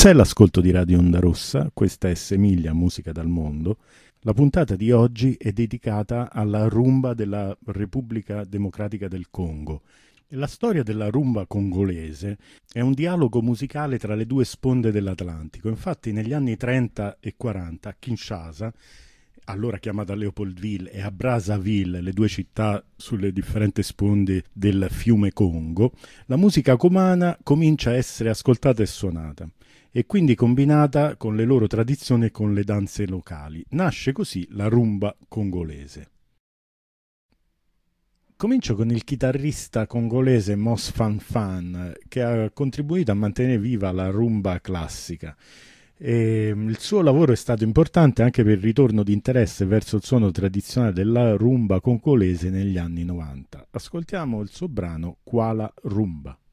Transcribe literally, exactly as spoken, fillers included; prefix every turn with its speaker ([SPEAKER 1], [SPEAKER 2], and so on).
[SPEAKER 1] C'è l'ascolto di Radio Onda Rossa, questa è Semiglia Musica dal Mondo. La puntata di oggi è dedicata alla rumba della Repubblica Democratica del Congo. E la storia della rumba congolese è un dialogo musicale tra le due sponde dell'Atlantico. Infatti negli anni trenta e quaranta a Kinshasa, allora chiamata Leopoldville, e a Brazzaville, le due città sulle differenti sponde del fiume Congo, la musica cumana comincia a essere ascoltata e suonata e quindi combinata con le loro tradizioni e con le danze locali. Nasce così la rumba congolese. Comincio con il chitarrista congolese Mos Fan Fan, che ha contribuito a mantenere viva la rumba classica. E il suo lavoro è stato importante anche per il ritorno di interesse verso il suono tradizionale della rumba congolese negli anni novanta. Ascoltiamo il suo brano Kuala Rumba.